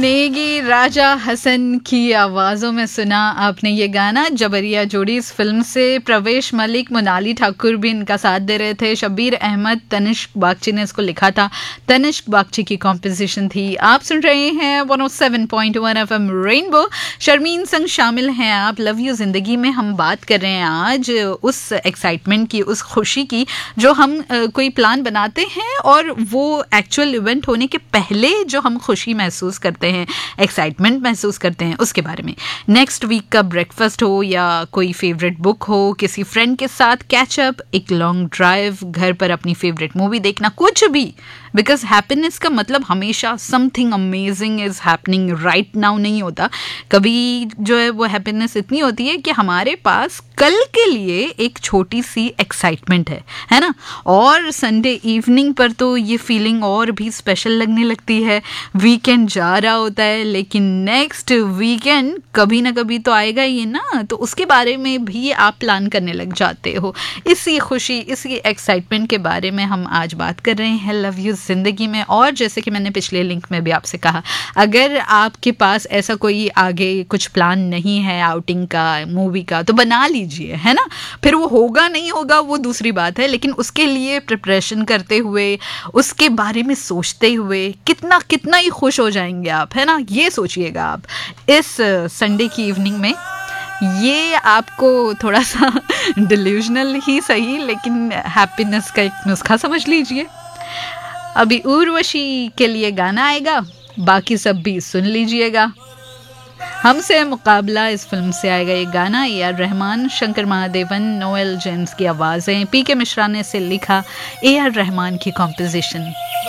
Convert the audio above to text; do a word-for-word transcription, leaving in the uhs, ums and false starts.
नेगी राजा हसन की आवाज़ों में सुना आपने ये गाना। जबरिया जोड़ी इस फिल्म से। प्रवेश मलिक, मोनाली ठाकुर भी इनका साथ दे रहे थे। शबीर अहमद, तनिष्क बागची ने इसको लिखा था। तनिष्क बागची की कॉम्पोजिशन थी। आप सुन रहे हैं one O seven point one F M rainbow. Sharmin संग शामिल हैं आप लव यू जिंदगी में। हम बात कर रहे हैं आज उस एक्साइटमेंट की, उस खुशी की जो हम uh, कोई प्लान बनाते हैं और वो एक्चुअल इवेंट होने के पहले जो हम खुशी महसूस करते हैं, एक्साइटमेंट महसूस करते हैं, उसके बारे में। नेक्स्ट वीक का ब्रेकफास्ट हो या कोई फेवरेट बुक हो, किसी फ्रेंड के साथ कैचअप, एक लॉन्ग ड्राइव, घर पर अपनी फेवरेट मूवी देखना, कुछ भी। बिकॉज हैप्पीनेस का मतलब हमेशा something amazing is happening right now नहीं होता। कभी जो है वो हैप्पीनेस इतनी होती है कि हमारे पास कल के लिए एक छोटी सी एक्साइटमेंट है है ना। और संडे इवनिंग पर तो ये फीलिंग और भी स्पेशल लगने लगती है। वीकेंड जा रहा होता है लेकिन नेक्स्ट वीकेंड कभी ना कभी तो आएगा ही ना, तो उसके बारे में भी आप प्लान करने लग जाते हो। इसी खुशी, इसी एक्साइटमेंट के बारे में हम आज बात कर रहे हैं लव यू जिंदगी में। और जैसे कि मैंने पिछले लिंक में भी आपसे कहा, अगर आपके पास ऐसा कोई आगे कुछ प्लान नहीं है आउटिंग का, मूवी का, तो बना लीजिए, है ना। फिर वो होगा नहीं होगा वो दूसरी बात है, लेकिन उसके लिए प्रिपरेशन करते हुए, उसके बारे में सोचते हुए कितना कितना ही खुश हो जाएंगे आप, है ना। ये सोचिएगा आप इस संडे की इवनिंग में। ये आपको थोड़ा सा डिल्यूजनल ही सही, लेकिन हैप्पीनेस का एक नुस्खा समझ लीजिए। अभी उर्वशी के लिए गाना आएगा, बाकी सब भी सुन लीजिएगा। हमसे मुकाबला इस फिल्म से आएगा ये गाना। A R Rahman, Shankar Mahadevan, Noel James की आवाज़ें, पी के मिश्रा ने इसे लिखा, ए आर रहमान की कॉम्पोजिशन।